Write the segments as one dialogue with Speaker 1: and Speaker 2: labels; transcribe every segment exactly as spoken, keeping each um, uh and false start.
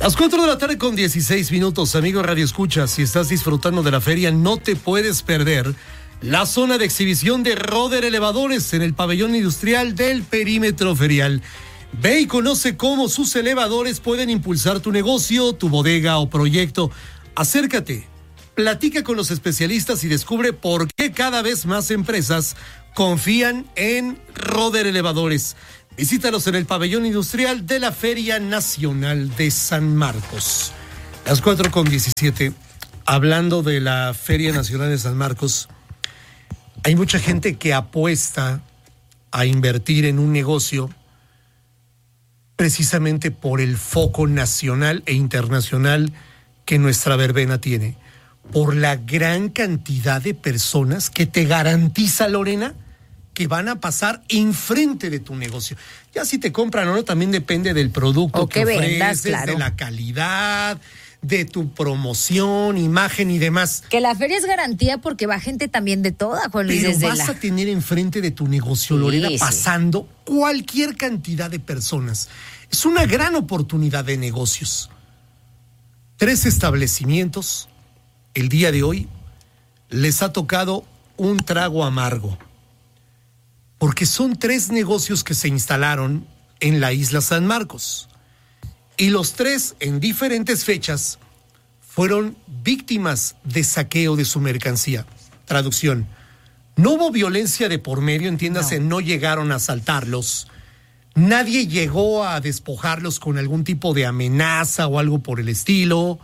Speaker 1: Las cuatro de la tarde con dieciséis minutos, amigo Radio Escucha. Si estás disfrutando de la feria, no te puedes perder la zona de exhibición de Roder Elevadores en el pabellón industrial del perímetro ferial. Ve y conoce cómo sus elevadores pueden impulsar tu negocio, tu bodega o proyecto. Acércate, platica con los especialistas y descubre por qué cada vez más empresas confían en Roder Elevadores. Visítalos en el pabellón industrial de la Feria Nacional de San Marcos. Las cuatro con diecisiete, hablando de la Feria Nacional de San Marcos, hay mucha gente que apuesta a invertir en un negocio precisamente por el foco nacional e internacional que nuestra verbena tiene, por la gran cantidad de personas que te garantiza, Lorena, que van a pasar enfrente de tu negocio. Ya si te compran o no, también depende del producto
Speaker 2: o
Speaker 1: que,
Speaker 2: que
Speaker 1: ofreces,
Speaker 2: vendas, claro,
Speaker 1: de la calidad, de tu promoción, imagen y demás.
Speaker 2: Que la feria es garantía porque va gente también de toda, Juan Luis.
Speaker 1: Pero
Speaker 2: desde
Speaker 1: vas
Speaker 2: la...
Speaker 1: a tener enfrente de tu negocio, Lorena,
Speaker 2: sí,
Speaker 1: pasando sí. cualquier cantidad de personas. Es una gran oportunidad de negocios. Tres establecimientos, el día de hoy, les ha tocado un trago amargo. Porque son tres negocios que se instalaron en la isla San Marcos. Y los tres, en diferentes fechas, fueron víctimas de saqueo de su mercancía. Traducción: no hubo violencia de por medio, entiéndase, no, no llegaron a asaltarlos. Nadie llegó a despojarlos con algún tipo de amenaza o algo por el estilo.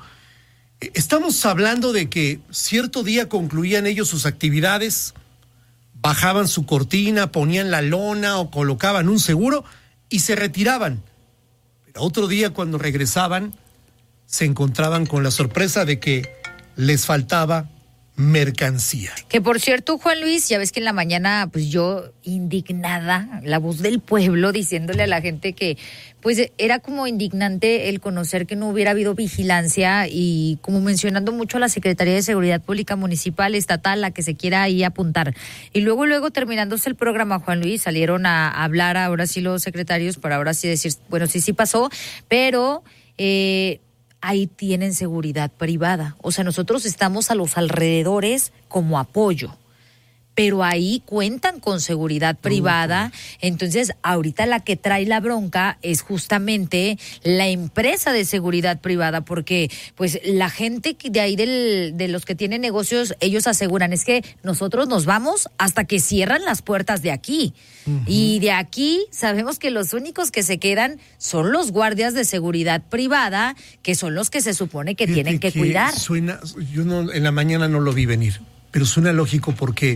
Speaker 1: Estamos hablando de que cierto día concluían ellos sus actividades, bajaban su cortina, ponían la lona o colocaban un seguro y se retiraban. Pero otro día, cuando regresaban, se encontraban con la sorpresa de que les faltaba mercancía.
Speaker 2: Que por cierto, Juan Luis, ya ves que en la mañana, pues yo indignada, la voz del pueblo, diciéndole a la gente que pues era como indignante el conocer que no hubiera habido vigilancia y como mencionando mucho a la Secretaría de Seguridad Pública Municipal, Estatal, la que se quiera ahí apuntar. Y luego, luego terminándose el programa, Juan Luis, salieron a hablar ahora sí los secretarios para ahora sí decir, bueno, sí, sí pasó, pero eh, ahí tienen seguridad privada. O sea, nosotros estamos a los alrededores como apoyo, pero ahí cuentan con seguridad privada. Entonces, ahorita la que trae la bronca es justamente la empresa de seguridad privada, porque pues la gente de ahí del, de los que tienen negocios, ellos aseguran, es que nosotros nos vamos hasta que cierran las puertas de aquí. Uh-huh. Y de aquí sabemos que los únicos que se quedan son los guardias de seguridad privada, que son los que se supone que Fíjate tienen que, que cuidar.
Speaker 1: Suena, yo no, en la mañana no lo vi venir, pero suena lógico porque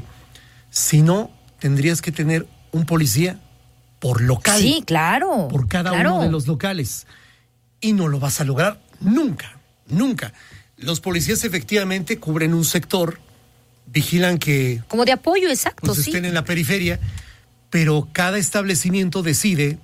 Speaker 1: si no, tendrías que tener un policía por local.
Speaker 2: Sí, claro.
Speaker 1: Por cada
Speaker 2: claro.
Speaker 1: uno de los locales. Y no lo vas a lograr nunca, nunca. Los policías efectivamente cubren un sector, vigilan que...
Speaker 2: Como de apoyo, exacto,
Speaker 1: pues,
Speaker 2: sí.
Speaker 1: estén en la periferia, pero cada establecimiento decide,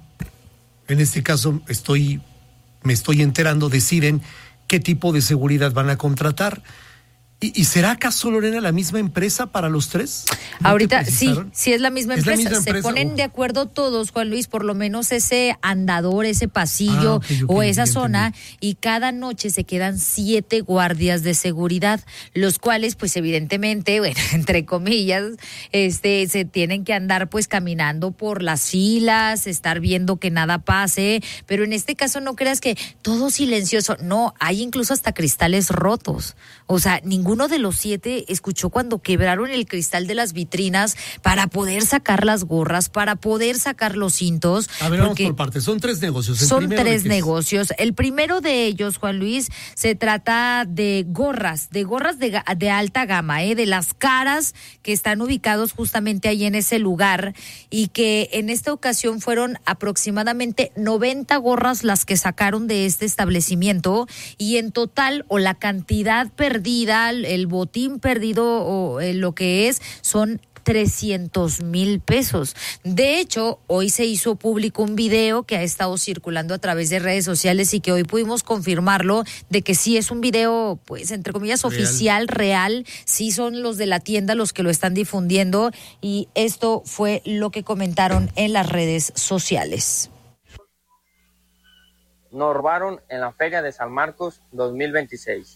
Speaker 1: en este caso estoy, me estoy enterando, deciden qué tipo de seguridad van a contratar. ¿Y, ¿Y será acaso, Lorena, la misma empresa para los tres? ¿No
Speaker 2: Ahorita sí, sí es la misma
Speaker 1: ¿Es
Speaker 2: empresa.
Speaker 1: la misma
Speaker 2: Se
Speaker 1: empresa?
Speaker 2: ponen
Speaker 1: oh.
Speaker 2: de acuerdo todos, Juan Luis, por lo menos ese andador, ese pasillo
Speaker 1: ah, okay, okay,
Speaker 2: o esa
Speaker 1: entendí.
Speaker 2: zona, y cada noche se quedan siete guardias de seguridad, los cuales, pues evidentemente, bueno, entre comillas, este, se tienen que andar pues caminando por las filas, estar viendo que nada pase, pero en este caso no creas que todo silencioso, no, hay incluso hasta cristales rotos, o sea, ningún Uno de los siete escuchó cuando quebraron el cristal de las vitrinas para poder sacar las gorras, para poder sacar los cintos.
Speaker 1: A ver, vamos por partes. Son tres negocios. ¿El
Speaker 2: son tres
Speaker 1: de
Speaker 2: negocios. El primero de ellos, Juan Luis, se trata de gorras, de gorras de, de alta gama, ¿eh? de las caras que están ubicados justamente ahí en ese lugar, y que en esta ocasión fueron aproximadamente noventa gorras las que sacaron de este establecimiento, y en total, o la cantidad perdida, el botín perdido o eh, lo que es, son trescientos mil pesos. De hecho, hoy se hizo público un video que ha estado circulando a través de redes sociales y que hoy pudimos confirmarlo de que sí es un video, pues, entre comillas, real. oficial, real. Sí son los de la tienda los que lo están difundiendo, y esto fue lo que comentaron en las redes sociales.
Speaker 3: Nos robaron en la Feria de San Marcos dos mil veintiséis.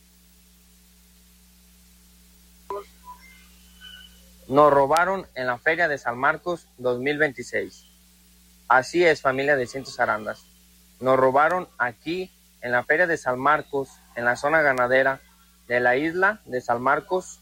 Speaker 3: Nos robaron en la Feria de San Marcos dos mil veintiséis. Así es, familia de Cintos Arandas. Nos robaron aquí en la Feria de San Marcos, en la zona ganadera de la isla de San Marcos,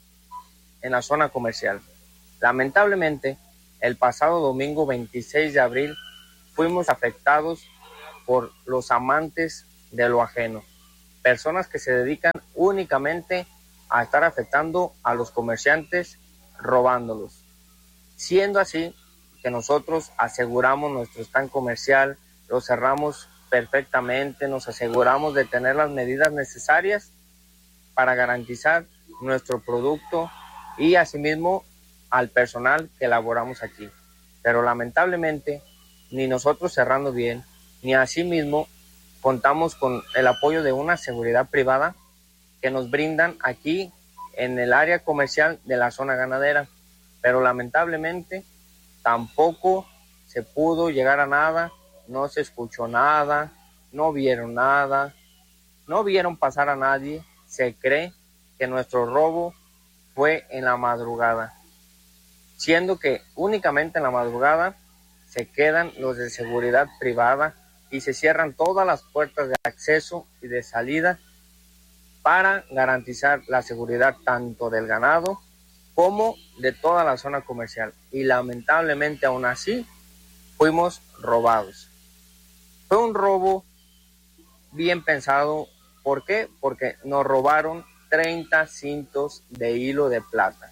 Speaker 3: en la zona comercial. Lamentablemente, el pasado domingo veintiséis de abril fuimos afectados por los amantes de lo ajeno, personas que se dedican únicamente a estar afectando a los comerciantes, robándolos. Siendo así que nosotros aseguramos nuestro stand comercial, lo cerramos perfectamente, nos aseguramos de tener las medidas necesarias para garantizar nuestro producto y asimismo al personal que elaboramos aquí. Pero lamentablemente, ni nosotros cerrando bien, ni asimismo contamos con el apoyo de una seguridad privada que nos brindan aquí en el área comercial de la zona ganadera. Pero lamentablemente tampoco se pudo llegar a nada, no se escuchó nada, no vieron nada, no vieron pasar a nadie. Se cree que nuestro robo fue en la madrugada, siendo que únicamente en la madrugada se quedan los de seguridad privada y se cierran todas las puertas de acceso y de salida para garantizar la seguridad tanto del ganado como de toda la zona comercial. Y lamentablemente aún así fuimos robados. Fue un robo bien pensado. ¿Por qué? Porque nos robaron treinta cintos de hilo de plata.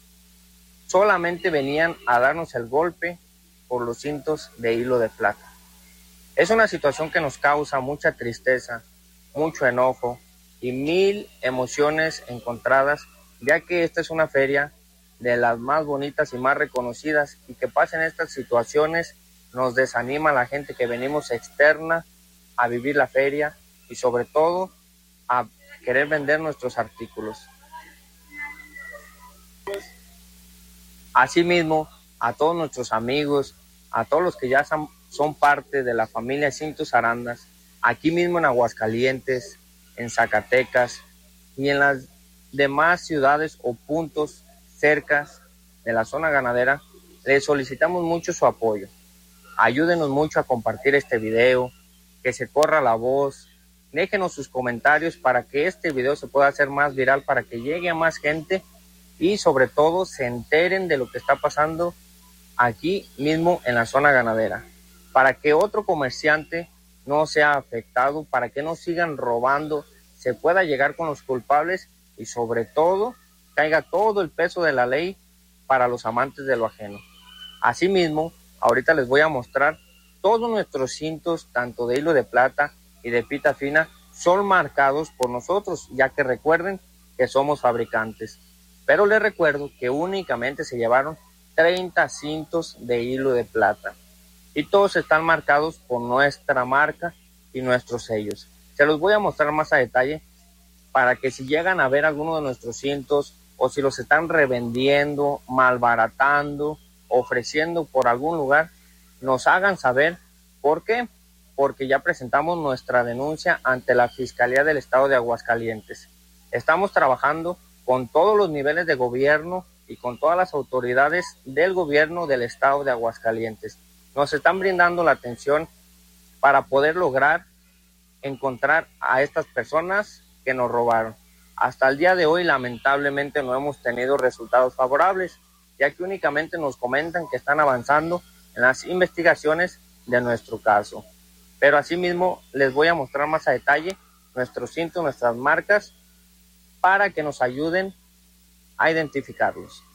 Speaker 3: Solamente venían a darnos el golpe por los cintos de hilo de plata. Es una situación que nos causa mucha tristeza, mucho enojo y mil emociones encontradas, ya que esta es una feria de las más bonitas y más reconocidas, y que pasen estas situaciones nos desanima a la gente que venimos externa a vivir la feria y sobre todo a querer vender nuestros artículos. Asimismo, a todos nuestros amigos, a todos los que ya son, son parte de la familia Cintos Arandas, aquí mismo en Aguascalientes, en Zacatecas y en las demás ciudades o puntos cerca de la zona ganadera, les solicitamos mucho su apoyo. Ayúdenos mucho a compartir este video, que se corra la voz, déjenos sus comentarios para que este video se pueda hacer más viral, para que llegue a más gente y sobre todo se enteren de lo que está pasando aquí mismo en la zona ganadera, para que otro comerciante no sea afectado, para que no sigan robando, se pueda llegar con los culpables y sobre todo caiga todo el peso de la ley para los amantes de lo ajeno. Asimismo, ahorita les voy a mostrar todos nuestros cintos, tanto de hilo de plata y de pita fina, son marcados por nosotros, ya que recuerden que somos fabricantes. Pero les recuerdo que únicamente se llevaron treinta cintos de hilo de plata y todos están marcados por nuestra marca y nuestros sellos. Se los voy a mostrar más a detalle para que si llegan a ver alguno de nuestros cintos o si los están revendiendo, malbaratando, ofreciendo por algún lugar, nos hagan saber. ¿Por qué? Porque ya presentamos nuestra denuncia ante la Fiscalía del Estado de Aguascalientes. Estamos trabajando con todos los niveles de gobierno y con todas las autoridades del gobierno del Estado de Aguascalientes. Nos están brindando la atención para poder lograr encontrar a estas personas que nos robaron. Hasta el día de hoy, lamentablemente, no hemos tenido resultados favorables, ya que únicamente nos comentan que están avanzando en las investigaciones de nuestro caso. Pero asimismo, les voy a mostrar más a detalle nuestros cintos, nuestras marcas, para que nos ayuden a identificarlos.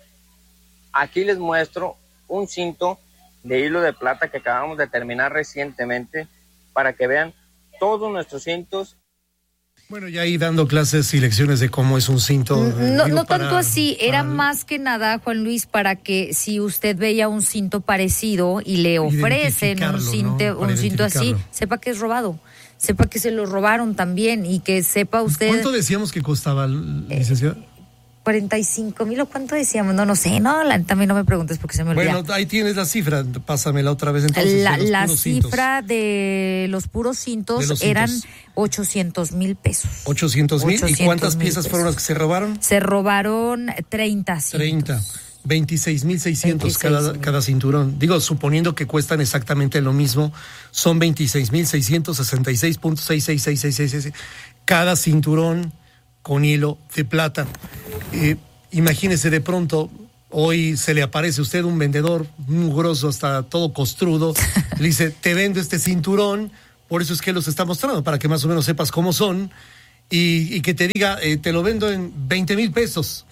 Speaker 3: Aquí les muestro un cinto de hilo de plata que acabamos de terminar recientemente, para que vean todos nuestros cintos.
Speaker 1: Bueno, ya ahí dando clases y lecciones de cómo es un cinto.
Speaker 2: No,
Speaker 1: digo,
Speaker 2: no
Speaker 1: para,
Speaker 2: tanto así, era
Speaker 1: para...
Speaker 2: más que nada, Juan Luis, para que si usted veía un cinto parecido y le ofrecen un cinto, ¿no? un cinto así, sepa que es robado, sepa que se lo robaron también y que sepa usted...
Speaker 1: ¿Cuánto decíamos que costaba, licenciada?
Speaker 2: Eh, cuarenta y cinco mil o cuánto decíamos, no, no sé, no, la, también no me preguntes porque se me olvida.
Speaker 1: Bueno, ahí tienes la cifra, pásamela otra vez entonces.
Speaker 2: La,
Speaker 1: de los
Speaker 2: la
Speaker 1: puros
Speaker 2: cifra
Speaker 1: cintos.
Speaker 2: de los puros cintos,
Speaker 1: los
Speaker 2: eran
Speaker 1: cintos.
Speaker 2: ochocientos mil pesos.
Speaker 1: ochocientos mil. ¿Y cuántas piezas fueron las que se robaron?
Speaker 2: Se robaron treinta cintos.
Speaker 1: treinta. veintiséis mil seiscientos cada, cada cinturón. Digo, suponiendo que cuestan exactamente lo mismo, son veintiséis mil seiscientos sesenta y seis punto seis seis seis seis seis cada cinturón con hilo de plata. Eh, imagínese de pronto, hoy se le aparece a usted un vendedor mugroso, hasta todo costrudo, le dice, te vendo este cinturón, por eso es que los está mostrando, para que más o menos sepas cómo son, y, y que te diga, eh, te lo vendo en veinte mil pesos.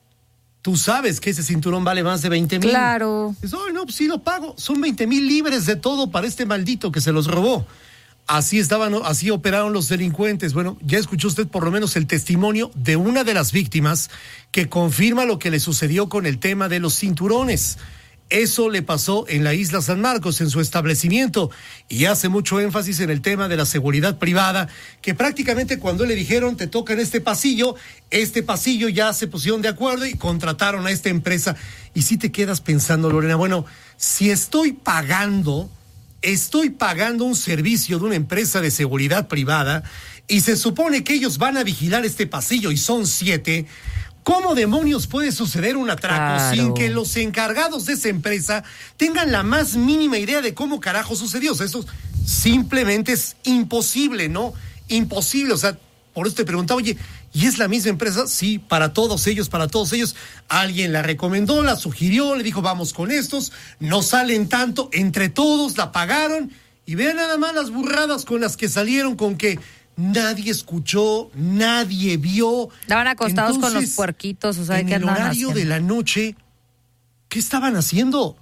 Speaker 1: Tú sabes que ese cinturón vale más de veinte mil.
Speaker 2: Claro.
Speaker 1: Dices, oh, no, pues sí lo pago. Son veinte mil libres de todo para este maldito que se los robó. Así estaban, así operaron los delincuentes. Bueno, ya escuchó usted por lo menos el testimonio de una de las víctimas que confirma lo que le sucedió con el tema de los cinturones. Eso le pasó en la isla San Marcos, en su establecimiento, y hace mucho énfasis en el tema de la seguridad privada, que prácticamente cuando le dijeron te toca en este pasillo, este pasillo ya se pusieron de acuerdo y contrataron a esta empresa. Y si te quedas pensando, Lorena, bueno, si estoy pagando, estoy pagando un servicio de una empresa de seguridad privada y se supone que ellos van a vigilar este pasillo y son siete, ¿cómo demonios puede suceder un atraco
Speaker 2: Claro.
Speaker 1: sin que los encargados de esa empresa tengan la más mínima idea de cómo carajo sucedió? O sea, eso simplemente es imposible, ¿no? Imposible, o sea, por eso te preguntaba, oye, ¿y es la misma empresa? Sí, para todos ellos, para todos ellos. Alguien la recomendó, la sugirió, le dijo, vamos con estos, no salen tanto, entre todos la pagaron, y vean nada más las burradas con las que salieron, con que nadie escuchó, nadie vio.
Speaker 2: Estaban acostados
Speaker 1: Entonces,
Speaker 2: con los puerquitos, o sea,
Speaker 1: en
Speaker 2: ¿qué
Speaker 1: el
Speaker 2: andaban
Speaker 1: horario
Speaker 2: haciendo?
Speaker 1: de la noche, ¿qué estaban haciendo?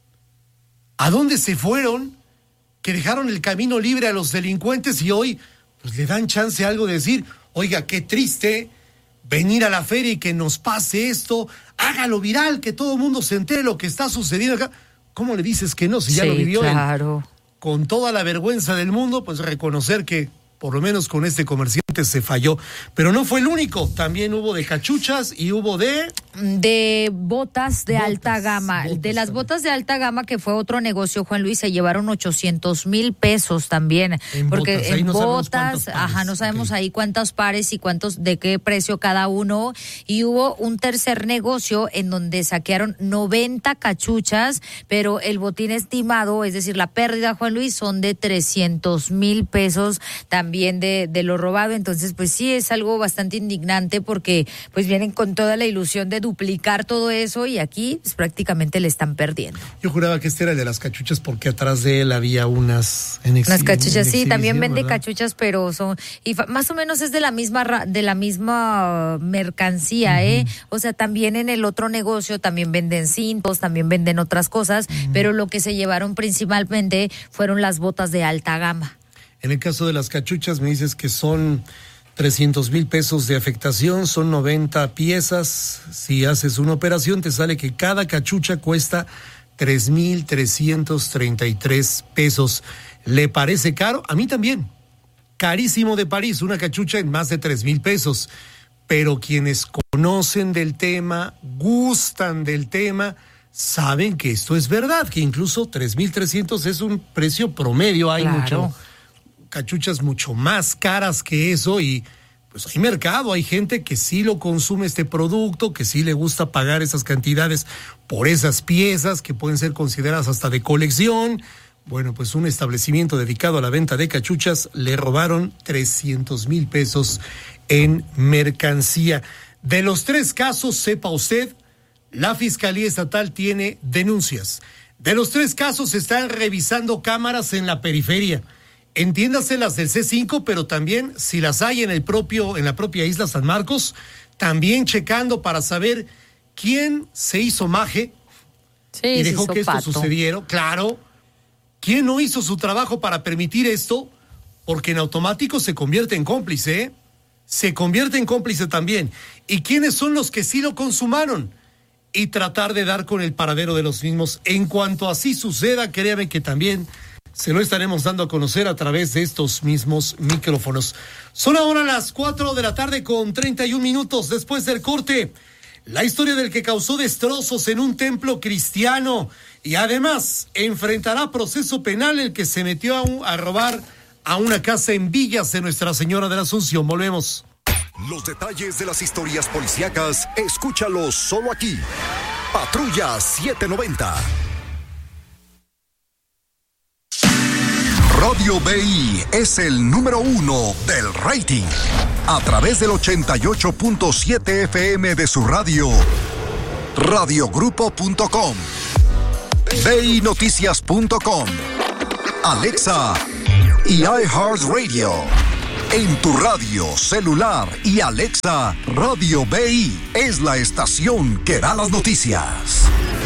Speaker 1: ¿A dónde se fueron? Que dejaron el camino libre a los delincuentes y hoy pues le dan chance a algo de decir, oiga, qué triste venir a la feria y que nos pase esto, hágalo viral, que todo el mundo se entere lo que está sucediendo acá. ¿Cómo le dices que no? Si ya
Speaker 2: Sí,
Speaker 1: lo vivió él?
Speaker 2: claro.
Speaker 1: Con toda la vergüenza del mundo, pues reconocer que por lo menos con este comerciante se falló. Pero no fue el único, también hubo de cachuchas y hubo de...
Speaker 2: De botas de
Speaker 1: Botas,
Speaker 2: alta gama.
Speaker 1: botas
Speaker 2: de las
Speaker 1: también.
Speaker 2: botas de alta gama, que fue otro negocio, Juan Luis, se llevaron ochocientos mil pesos también.
Speaker 1: En
Speaker 2: porque
Speaker 1: botas, ahí
Speaker 2: en
Speaker 1: no sabemos
Speaker 2: botas,
Speaker 1: cuántos pares,
Speaker 2: ajá, no sabemos
Speaker 1: ok.
Speaker 2: ahí cuántos pares y cuántos, de qué precio cada uno. Y hubo un tercer negocio en donde saquearon noventa cachuchas, pero el botín estimado, es decir, la pérdida, Juan Luis, son de trescientos mil pesos también de, de lo robado. Entonces, pues sí, es algo bastante indignante porque pues vienen con toda la ilusión de duplicar todo eso y aquí pues, prácticamente le están perdiendo.
Speaker 1: Yo juraba que este era el de las cachuchas porque atrás de él había unas... En exhi-
Speaker 2: Las cachuchas,
Speaker 1: en
Speaker 2: sí, también
Speaker 1: exhibición,
Speaker 2: vende
Speaker 1: ¿verdad?
Speaker 2: cachuchas, pero son, y fa- más o menos es de la misma, ra- de la misma mercancía, uh-huh. ¿eh? O sea, también en el otro negocio también venden cintos, también venden otras cosas, uh-huh. pero lo que se llevaron principalmente fueron las botas de alta gama.
Speaker 1: En el caso de las cachuchas me dices que son trescientos mil pesos de afectación, son noventa piezas. Si haces una operación te sale que cada cachucha cuesta tres mil trescientos treinta y tres pesos. ¿Le parece caro? A mí también. Carísimo de París, una cachucha en más de tres mil pesos. Pero quienes conocen del tema, gustan del tema, saben que esto es verdad, que incluso tres mil trescientos es un precio promedio. Hay
Speaker 2: Claro.
Speaker 1: mucho... cachuchas mucho más caras que eso y pues hay mercado, hay gente que sí lo consume este producto, que sí le gusta pagar esas cantidades por esas piezas que pueden ser consideradas hasta de colección. Bueno, pues un establecimiento dedicado a la venta de cachuchas le robaron trescientos mil pesos en mercancía. De los tres casos, sepa usted, la Fiscalía Estatal tiene denuncias. De los tres casos se están revisando cámaras en la periferia. Entiéndase las del C cinco, pero también si las hay en el propio, en la propia isla San Marcos, también checando para saber quién se hizo maje
Speaker 2: Sí,
Speaker 1: y dejó
Speaker 2: hizo
Speaker 1: que esto
Speaker 2: pato.
Speaker 1: sucediera. Claro, quién no hizo su trabajo para permitir esto, porque en automático se convierte en cómplice, ¿eh? Se convierte en cómplice también. ¿Y quiénes son los que sí lo consumaron? Y tratar de dar con el paradero de los mismos. En cuanto así suceda, créame que también se lo estaremos dando a conocer a través de estos mismos micrófonos. Son ahora las cuatro de la tarde con treinta y un minutos después del corte. la historia del que causó destrozos en un templo cristiano y además enfrentará proceso penal el que se metió a, un, a robar a una casa en Villas de Nuestra Señora de la Asunción. Volvemos.
Speaker 4: Los detalles de las historias policíacas, escúchalos solo aquí. Patrulla setecientos noventa. Radio B I es el número uno del rating. A través del ochenta y ocho punto siete F M de su radio, radiogrupo punto com, B I Noticias punto com, Alexa y iHeartRadio. En tu radio, celular y Alexa, Radio B I es la estación que da las noticias.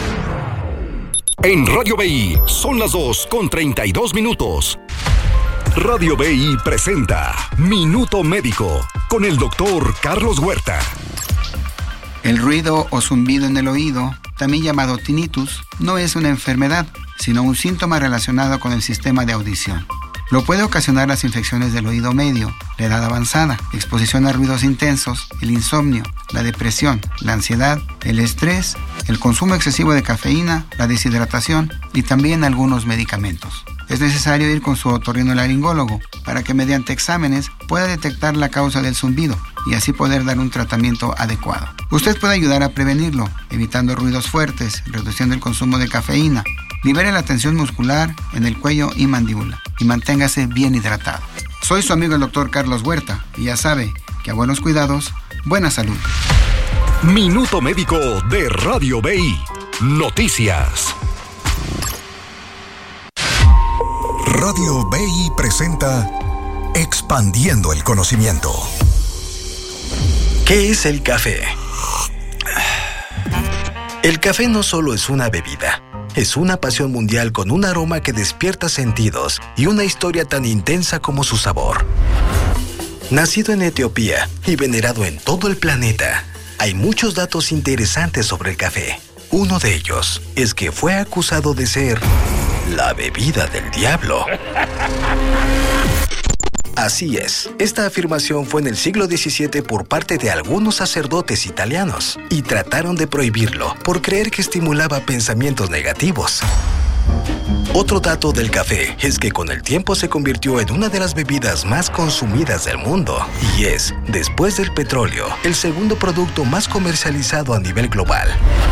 Speaker 4: En Radio B I son las dos con treinta y dos minutos. Radio B I presenta Minuto Médico con el doctor Carlos Huerta.
Speaker 5: El ruido o zumbido en el oído, también llamado tinnitus, no es una enfermedad, sino un síntoma relacionado con el sistema de audición. Lo puede ocasionar las infecciones del oído medio, la edad avanzada, exposición a ruidos intensos, el insomnio, la depresión, la ansiedad, el estrés, el consumo excesivo de cafeína, la deshidratación y también algunos medicamentos. Es necesario ir con su otorrinolaringólogo para que mediante exámenes pueda detectar la causa del zumbido y así poder dar un tratamiento adecuado. Usted puede ayudar a prevenirlo, evitando ruidos fuertes, reduciendo el consumo de cafeína. Libere la tensión muscular en el cuello y mandíbula y manténgase bien hidratado. Soy su amigo el doctor Carlos Huerta y ya sabe que a buenos cuidados, buena salud.
Speaker 4: Minuto Médico de Radio B I. Noticias. Radio B I presenta Expandiendo el Conocimiento.
Speaker 6: ¿Qué es el café? El café no solo es una bebida. Es una pasión mundial con un aroma que despierta sentidos y una historia tan intensa como su sabor. Nacido en Etiopía y venerado en todo el planeta, hay muchos datos interesantes sobre el café. Uno de ellos es que fue acusado de ser la bebida del diablo. Así es, esta afirmación fue en el siglo diecisiete por parte de algunos sacerdotes italianos y trataron de prohibirlo por creer que estimulaba pensamientos negativos. Otro dato del café es que con el tiempo se convirtió en una de las bebidas más consumidas del mundo y es, después del petróleo, el segundo producto más comercializado a nivel global.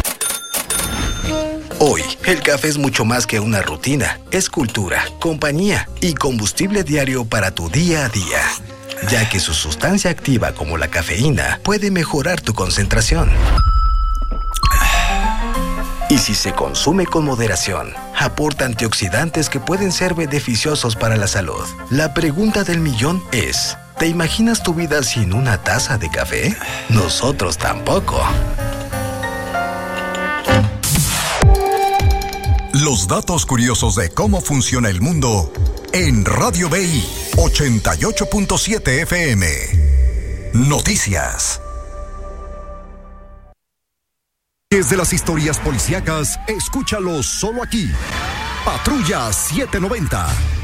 Speaker 6: Hoy, el café es mucho más que una rutina, es cultura, compañía y combustible diario para tu día a día, ya que su sustancia activa como la cafeína puede mejorar tu concentración. Y si se consume con moderación, aporta antioxidantes que pueden ser beneficiosos para la salud. La pregunta del millón es, ¿te imaginas tu vida sin una taza de café? Nosotros tampoco.
Speaker 4: Los datos curiosos de cómo funciona el mundo en Radio B I ochenta y ocho punto siete F M. Noticias. Desde las historias policíacas, escúchalos solo aquí. Patrulla setecientos noventa.